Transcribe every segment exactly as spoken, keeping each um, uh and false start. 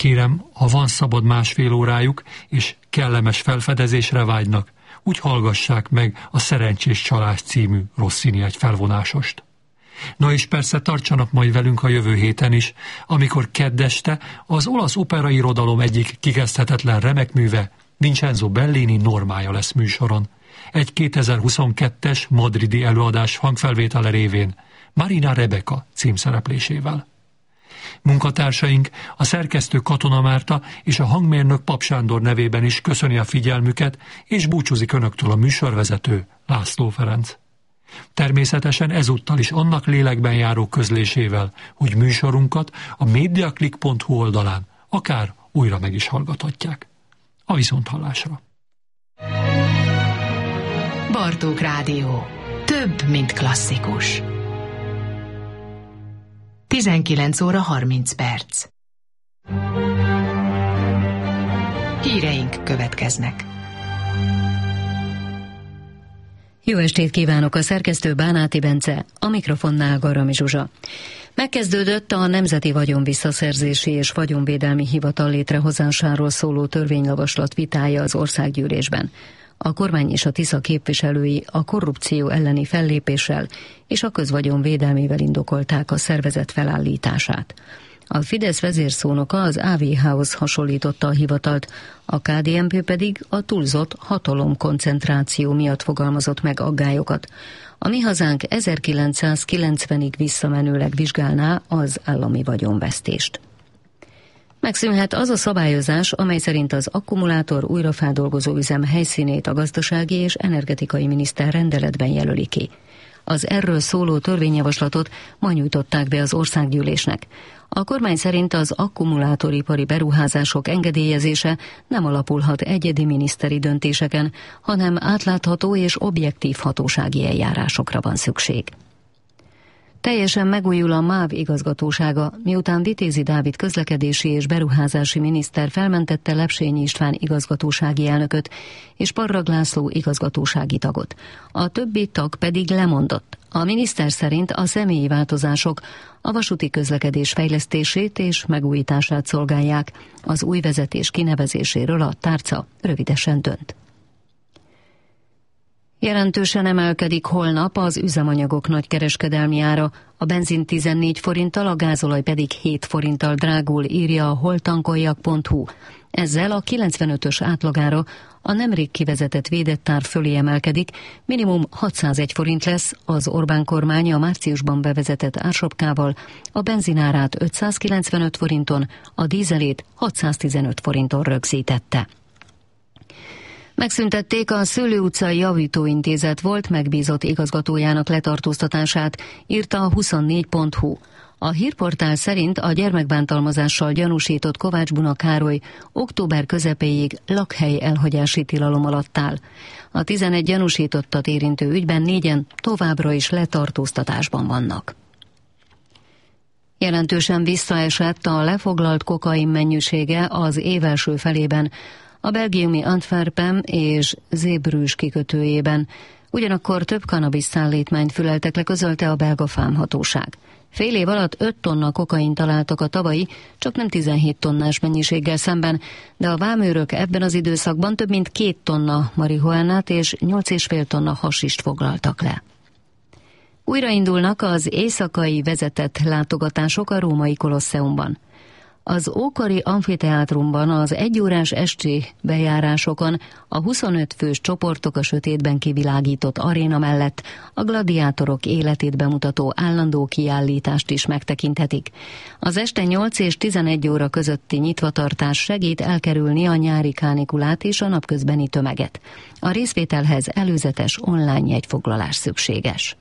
Kérem, ha van szabad másfél órájuk, és kellemes felfedezésre vágynak, úgy hallgassák meg a Szerencsés csalás című Rossini egy felvonásost. Na és persze tartsanak majd velünk a jövő héten is, amikor kedd este az olasz operairodalom egyik kikezdhetetlen remekműve, Vincenzo Bellini Normája lesz műsoron. Egy kétezer-huszonkettes madridi előadás hangfelvétele révén, Marina Rebeka címszereplésével. Munkatársaink, a szerkesztő Katona Márta és a hangmérnök Pap Sándor nevében is köszöni a figyelmüket, és búcsúzik önöktől a műsorvezető László Ferenc. Természetesen ezúttal is annak lélekben járó közlésével, hogy műsorunkat a mediaclick pont hu oldalán akár újra meg is hallgathatják. A viszonthallásra. Bartók Rádió. Több, mint klasszikus. tizenkilenc óra harminc perc. Híreink következnek. Jó estét kívánok, a szerkesztő Bánáti Bence, a mikrofonnál Garami Zsuzsa. Megkezdődött a Nemzeti Vagyonvisszaszerzési és Vagyonvédelmi Hivatal létrehozásáról szóló törvényjavaslat vitája az országgyűlésben. A kormány és a Tisza képviselői a korrupció elleni fellépéssel és a közvagyon védelmével indokolták a szervezet felállítását. A Fidesz vezérszónoka az á vé há-hoz hasonlította a hivatalt, a ká dé en pé pedig a túlzott hatalomkoncentráció miatt fogalmazott meg aggályokat. A Mi Hazánk ezerkilencszázkilencvenig visszamenőleg vizsgálná az állami vagyonvesztést. Megszűnhet az a szabályozás, amely szerint az akkumulátor újrafeldolgozó üzem helyszínét a gazdasági és energetikai miniszter rendeletben jelöli ki. Az erről szóló törvényjavaslatot ma nyújtották be az országgyűlésnek. A kormány szerint az akkumulátoripari beruházások engedélyezése nem alapulhat egyedi miniszteri döntéseken, hanem átlátható és objektív hatósági eljárásokra van szükség. Teljesen megújul a MÁV igazgatósága, miután Vitézi Dávid közlekedési és beruházási miniszter felmentette Lepsényi István igazgatósági elnököt és Parrag László igazgatósági tagot. A többi tag pedig lemondott. A miniszter szerint a személyi változások a vasúti közlekedés fejlesztését és megújítását szolgálják. Az új vezetés kinevezéséről a tárca rövidesen dönt. Jelentősen emelkedik holnap az üzemanyagok nagykereskedelmi ára, a benzin tizennégy forinttal, a gázolaj pedig hét forinttal drágul, írja a holtankoljak pont hu. Ezzel a kilencvenötös átlagára a nemrég kivezetett védett ár fölé emelkedik, minimum hatszázegy forint lesz, az Orbán kormány a márciusban bevezetett ársapkával a benzinárát ötszázkilencvenöt forinton, a dízelét hatszáztizenöt forinton rögzítette. Megszüntették a Szőlő utcai javítóintézet volt megbízott igazgatójának letartóztatását, írta a huszonnégy pont hu. A hírportál szerint a gyermekbántalmazással gyanúsított Kovács Buna Károly október közepéig lakhely elhagyási tilalom alatt áll. A tizenegy gyanúsítottat érintő ügyben négyen továbbra is letartóztatásban vannak. Jelentősen visszaesett a lefoglalt kokain mennyisége az év első felében, a belgiumi Antwerpen és Zébrüs kikötőjében. Ugyanakkor több kannabisz szállítmányt füleltek le, közölte a belga vámhatóság. Fél év alatt öt tonna kokain találtak a tavalyi, csak nem tizenhét tonnás mennyiséggel szemben, de a vámőrök ebben az időszakban több mint két tonna marihuánát és nyolc és fél tonna hasist foglaltak le. Újraindulnak az éjszakai vezetett látogatások a római kolosseumban. Az ókori amfiteátrumban az egyórás esti bejárásokon a huszonöt fős csoportok a sötétben kivilágított aréna mellett a gladiátorok életét bemutató állandó kiállítást is megtekinthetik. Az este nyolc és tizenegy óra közötti nyitvatartás segít elkerülni a nyári kánikulát és a napközbeni tömeget. A részvételhez előzetes online jegyfoglalás szükséges.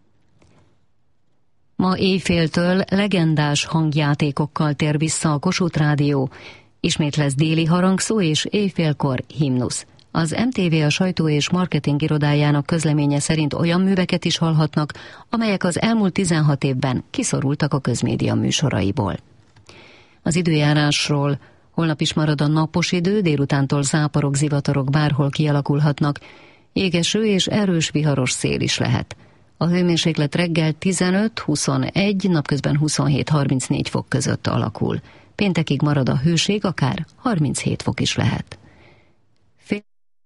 Ma éjféltől legendás hangjátékokkal tér vissza a Kossuth Rádió. Ismét lesz déli harangszó és éjfélkor himnusz. Az em té vé a sajtó és marketing irodájának közleménye szerint olyan műveket is hallhatnak, amelyek az elmúlt tizenhat évben kiszorultak a közmédia műsoraiból. Az időjárásról: holnap is marad a napos idő, délutántól záporok, zivatarok bárhol kialakulhatnak. Jégeső és erős viharos szél is lehet. A hőmérséklet reggel tizenöt huszonegy, napközben huszonhét harmincnégy fok között alakul. péntekig marad a hőség, akár harminchét fok is lehet. Fél...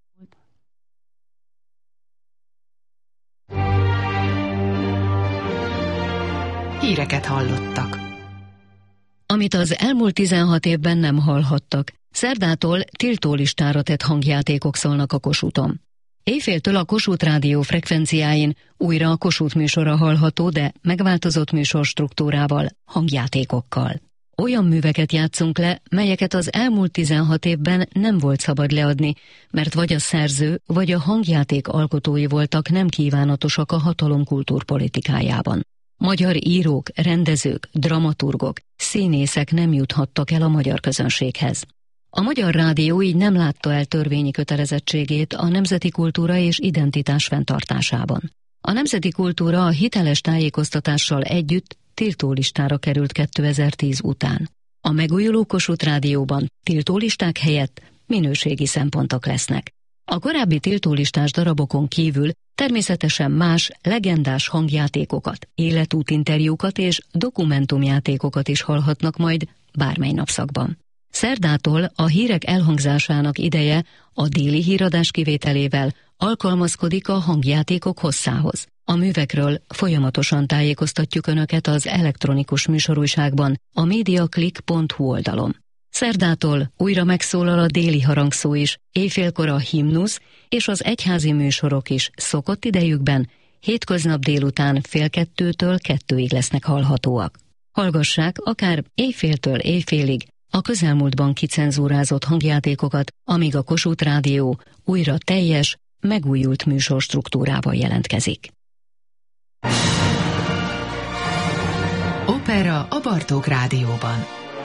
Híreket hallottak. Amit az elmúlt tizenhat évben nem hallhattak, szerdától tiltólistára tett hangjátékok szólnak a Kossuthon. Éjféltől a Kossuth Rádió frekvenciáin újra a Kossuth műsora hallható, de megváltozott műsorstruktúrával, hangjátékokkal. Olyan műveket játszunk le, melyeket az elmúlt tizenhat évben nem volt szabad leadni, mert vagy a szerző, vagy a hangjáték alkotói voltak nem kívánatosak a hatalom kultúrpolitikájában. Magyar írók, rendezők, dramaturgok, színészek nem juthattak el a magyar közönséghez. A Magyar Rádió így nem látta el törvényi kötelezettségét a nemzeti kultúra és identitás fenntartásában. A nemzeti kultúra a hiteles tájékoztatással együtt tiltólistára került kétezer-tíz után. A megújuló Kossuth Rádióban tiltólisták helyett minőségi szempontok lesznek. A korábbi tiltólistás darabokon kívül természetesen más, legendás hangjátékokat, életútinterjúkat és dokumentumjátékokat is hallhatnak majd bármely napszakban. Szerdától a hírek elhangzásának ideje a déli híradás kivételével alkalmazkodik a hangjátékok hosszához. A művekről folyamatosan tájékoztatjuk Önöket az elektronikus műsorújságban, a mediaclick pont hu oldalon. Szerdától újra megszólal a déli harangszó is, éjfélkor a himnusz és az egyházi műsorok is szokott idejükben, hétköznap délután fél kettőtől kettőig lesznek hallhatóak. Hallgassák akár éjféltől éjfélig a közelmúltban kicenzúrázott hangjátékokat, amíg a Kossuth Rádió újra teljes, megújult műsorstruktúrával jelentkezik. Opera a Bartók Rádióban.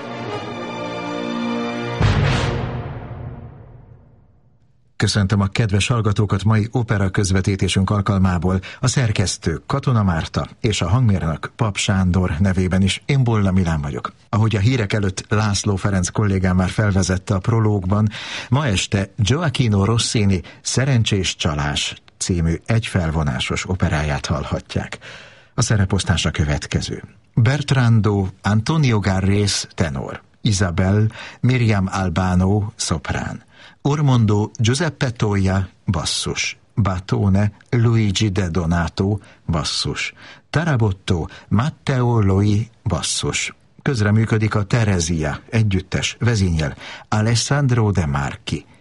Köszöntöm a kedves hallgatókat mai opera közvetítésünk alkalmából. A szerkesztő Katona Márta és a hangmérnök Pap Sándor nevében is én Bolla Milán vagyok. Ahogy a hírek előtt László Ferenc kollégám már felvezette a prológban, ma este Gioachino Rossini Szerencsés csalás című egyfelvonásos operáját hallhatják. A szereposztás a következő. Bertrando Antonio Garrés tenor, Isabel Miriam Albano szoprán, Ormondo Giuseppe Toia basszus, Batone Luigi De Donato basszus, Tarabotto Matteo Loi basszus. Közreműködik a Teresia együttes vezényel Alessandro De Marchi.